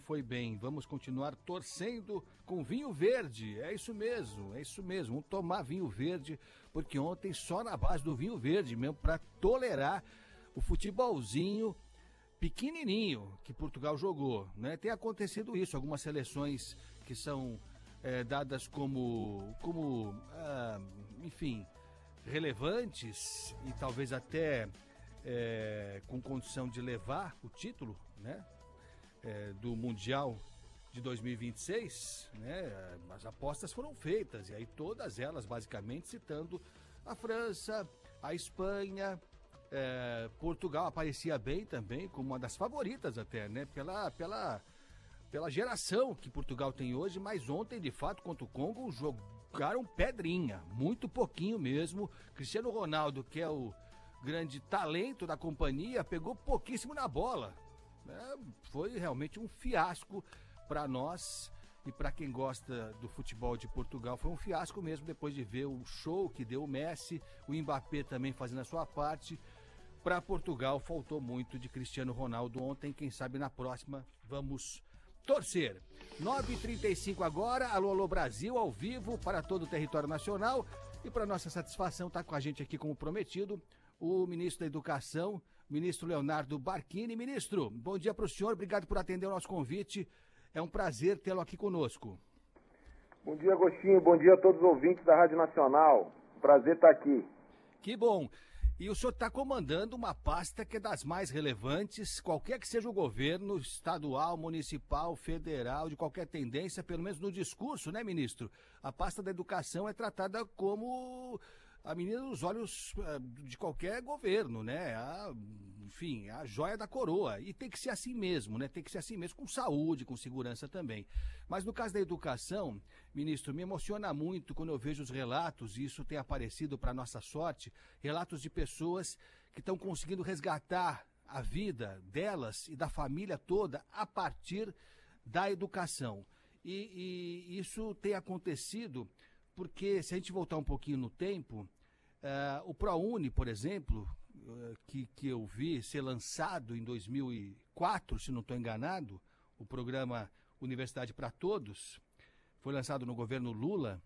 foi bem. Vamos continuar torcendo com vinho verde. É isso mesmo. Vamos tomar vinho verde, porque ontem só na base do vinho verde mesmo, para tolerar o futebolzinho pequenininho que Portugal jogou, né? Tem acontecido isso, algumas seleções que são dadas enfim, relevantes e talvez até com condição de levar o título, né? Do Mundial de 2026, né? As apostas foram feitas, e aí todas elas basicamente citando a França, a Espanha, Portugal aparecia bem também, como uma das favoritas até, né? Pela geração que Portugal tem hoje, mas ontem, de fato, contra o Congo, jogaram pedrinha, muito pouquinho mesmo. Cristiano Ronaldo, que é o grande talento da companhia, pegou pouquíssimo na bola. Foi realmente um fiasco para nós e para quem gosta do futebol de Portugal. Foi um fiasco mesmo, depois de ver o show que deu o Messi, o Mbappé também fazendo a sua parte. Para Portugal faltou muito de Cristiano Ronaldo ontem, quem sabe na próxima vamos torcer. 9h35 agora, alô Brasil, ao vivo para todo o território nacional, e para nossa satisfação está com a gente aqui como prometido o ministro da Educação, ministro Leonardo Barquini. Ministro, bom dia para o senhor, obrigado por atender o nosso convite, é um prazer tê-lo aqui conosco. Bom dia, Agostinho, bom dia a todos os ouvintes da Rádio Nacional, prazer estar aqui. Que bom. E o senhor está comandando uma pasta que é das mais relevantes, qualquer que seja o governo, estadual, municipal, federal, de qualquer tendência, pelo menos no discurso, né, ministro? A pasta da educação é tratada como a menina dos olhos de qualquer governo, né? Enfim, a joia da coroa. E tem que ser assim mesmo, né? Tem que ser assim mesmo, com saúde, com segurança também. Mas no caso da educação, ministro, me emociona muito quando eu vejo os relatos, e isso tem aparecido para nossa sorte, relatos de pessoas que estão conseguindo resgatar a vida delas e da família toda a partir da educação. E isso tem acontecido porque, se a gente voltar um pouquinho no tempo, o ProUni, por exemplo, que eu vi ser lançado em 2004, se não estou enganado, o programa Universidade para Todos, foi lançado no governo Lula,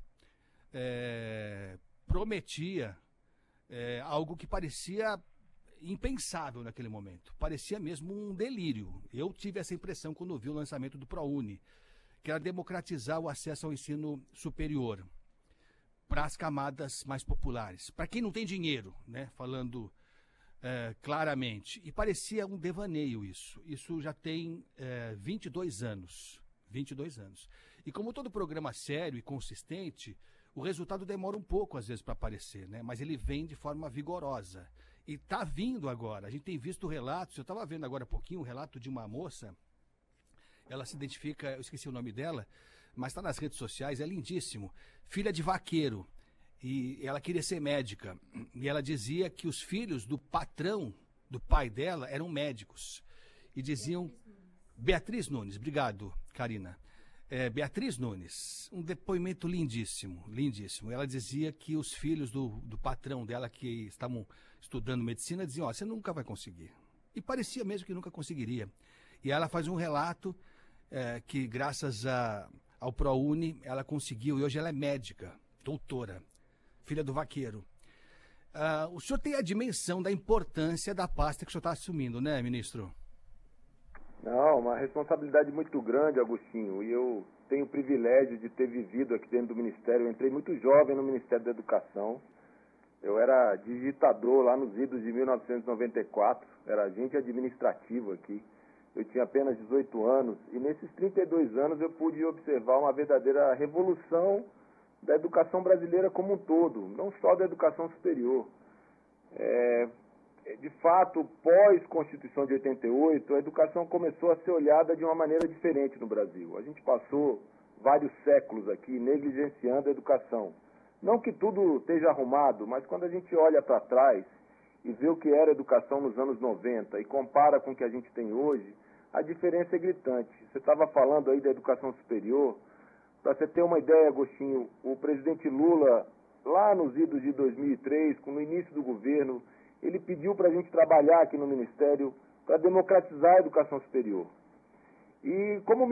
prometia algo que parecia impensável naquele momento, parecia mesmo um delírio. Eu tive essa impressão quando vi o lançamento do ProUni, que era democratizar o acesso ao ensino superior para as camadas mais populares, para quem não tem dinheiro, né? Falando claramente. E parecia um devaneio isso. Isso já tem 22 anos. 22 anos. E como todo programa sério e consistente, o resultado demora um pouco, às vezes, para aparecer, né? Mas ele vem de forma vigorosa. E está vindo agora. A gente tem visto relatos, eu estava vendo agora há pouquinho um relato de uma moça, ela se identifica, eu esqueci o nome dela, mas está nas redes sociais, é lindíssimo. Filha de vaqueiro. E ela queria ser médica. E ela dizia que os filhos do patrão, do pai dela, eram médicos. E diziam... Beatriz Nunes, obrigado, Karina. Beatriz Nunes, um depoimento lindíssimo, lindíssimo. Ela dizia que os filhos do patrão dela, que estavam estudando medicina, diziam, você nunca vai conseguir. E parecia mesmo que nunca conseguiria. E ela faz um relato que, graças ao ProUni, ela conseguiu, e hoje ela é médica, doutora, filha do vaqueiro. O senhor tem a dimensão da importância da pasta que o senhor está assumindo, né, ministro? Não, uma responsabilidade muito grande, Agostinho, e eu tenho o privilégio de ter vivido aqui dentro do Ministério. Eu entrei muito jovem no Ministério da Educação. Eu era digitador lá nos idos de 1994, era agente administrativo aqui. Eu tinha apenas 18 anos e nesses 32 anos eu pude observar uma verdadeira revolução da educação brasileira como um todo, não só da educação superior. De fato, pós-Constituição de 88, a educação começou a ser olhada de uma maneira diferente no Brasil. A gente passou vários séculos aqui negligenciando a educação. Não que tudo esteja arrumado, mas quando a gente olha para trás e vê o que era a educação nos anos 90 e compara com o que a gente tem hoje, a diferença é gritante. Você estava falando aí da educação superior. Para você ter uma ideia, Agostinho, o presidente Lula, lá nos idos de 2003, no início do governo, ele pediu para a gente trabalhar aqui no Ministério para democratizar a educação superior. E como